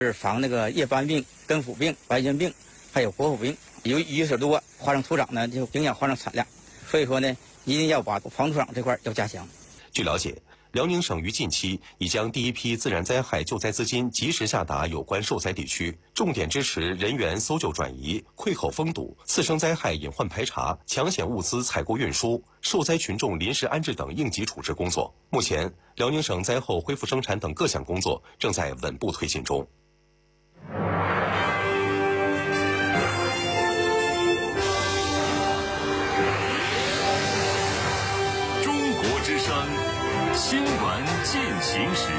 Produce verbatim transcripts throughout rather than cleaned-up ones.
是防那个叶斑病、根腐病、白菌病，还有火虎病。由于雨水多，花生土长呢就影响花生产量，所以说呢，一定要把防土长这块要加强。 据了解，辽宁省于近期已将第一批自然灾害救灾资金及时下达有关受灾地区，重点支持人员搜救转移、溃口封堵、次生灾害隐患排查、抢险物资采购运输、受灾群众临时安置等应急处置工作。目前，辽宁省灾后恢复生产等各项工作正在稳步推进中。 新闻进行时，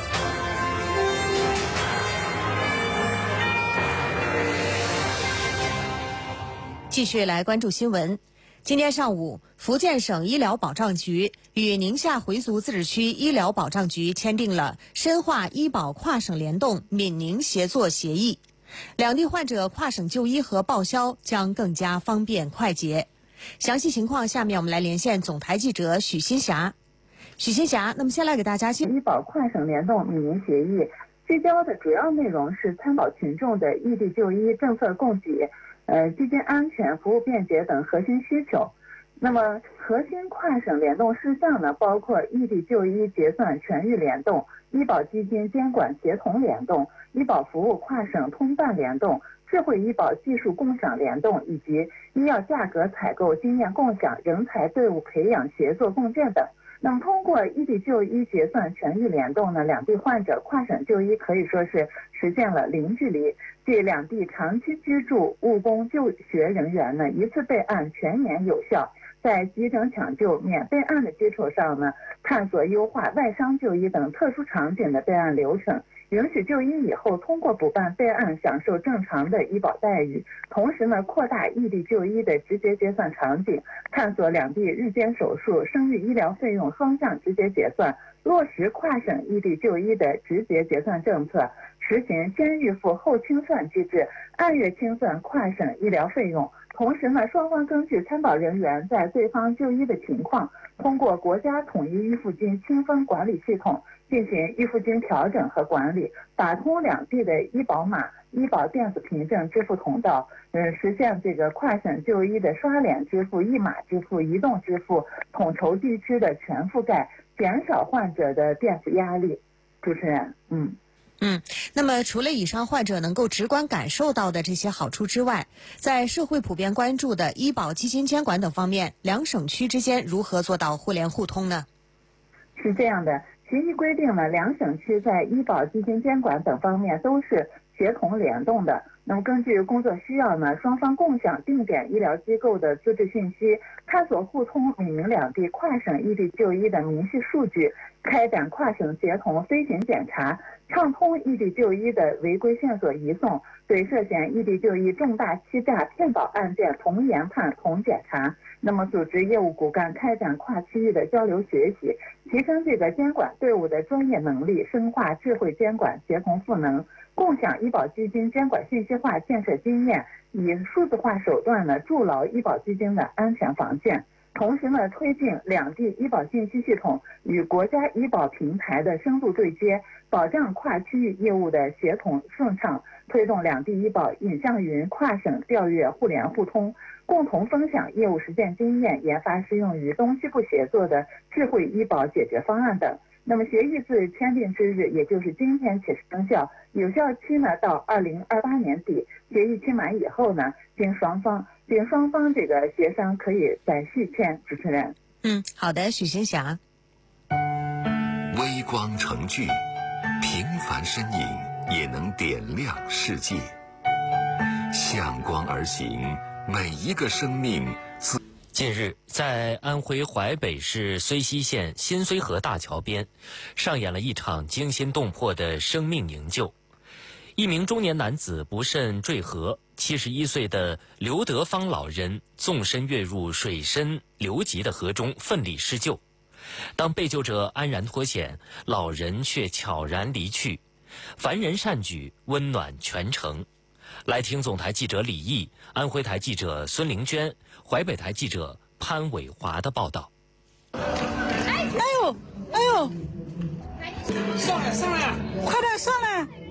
继续来关注新闻。今天上午，福建省医疗保障局与宁夏回族自治区医疗保障局签订了深化医保跨省联动闽宁协作协议，两地患者跨省就医和报销将更加方便快捷。详细情况，下面我们来连线总台记者许新霞。许新霞，那么先来给大家介医保跨省联动闽宁协议聚焦的主要内容是参保群众的异地就医政策供给、呃基金安全、服务便捷等核心需求。那么核心跨省联动事项呢，包括异地就医结算全域联动、医保基金监管协同联动、医保服务跨省通办联动、智慧医保技术共享联动，以及医药价格采购经验共享、人才队伍培养协作共建等。那么通过异地就医结算全域联动呢，两地患者跨省就医可以说是实现了零距离，即两地长期居住、务工、就学人员呢一次备案全年有效，在急诊抢救免备案的基础上呢，探索优化外伤就医等特殊场景的备案流程，允许就医以后通过补办备案享受正常的医保待遇，同时呢扩大异地就医的直接结算场景，探索两地日间手术、生育医疗费用双向直接结算，落实跨省异地就医的直接结算政策，实行先预付后清算机制，按月清算跨省医疗费用。同时呢，双方根据参保人员在对方就医的情况，通过国家统一预付金清分管理系统进行预付金调整和管理，打通两地的医保码、医保电子凭证支付通道，嗯，实现这个跨省就医的刷脸支付、一码支付、移动支付、统筹地区的全覆盖，减少患者的垫付压力。主持人，嗯。 嗯，那么除了以上患者能够直观感受到的这些好处之外，在社会普遍关注的医保基金监管等方面，两省区之间如何做到互联互通呢？ 是这样的，协议规定呢，两省区在医保基金监管等方面都是协同联动的。那么根据工作需要呢，双方共享定点医疗机构的资质信息，探索互通闽宁两地跨省异地就医的明细数据，开展跨省协同飞行检查，畅通异地就医的违规线索移送，对涉嫌异地就医重大欺诈骗保案件同研判同检查。那么组织业务骨干开展跨区域的交流学习，提升这个监管队伍的专业能力，深化智慧监管协同赋能，共享医保基金监管信息化建设经验，以数字化手段呢筑牢医保基金的安全防线。同时呢，推进两地医保信息系统与国家医保平台的深度对接，保障跨区域业务的协同顺畅，推动两地医保引向云、跨省调阅互联互通，共同分享业务实践经验，研发适用于东西部协作的智慧医保解决方案等。那么协议自签订之日，也就是今天起生效，有效期呢到二零二八年底。协议期满以后呢，经双方经双方这个协商，可以再续签。主持人， 嗯，好的，许新霞。 微光成炬，平凡身影也能点亮世界。向光而行，每一个生命自。 近日，在安徽淮北市睢溪县新睢河大桥边，上演了一场惊心动魄的生命营救。一名中年男子不慎坠河，七十一岁的刘德芳老人纵身跃入水深流急的河中，奋力施救。当被救者安然脱险，老人却悄然离去。凡人善举，温暖全城。来听总台记者李毅、安徽台记者孙玲娟、淮北台记者潘伟华的报道。 哎呦，哎呦，上来上来，快点上来！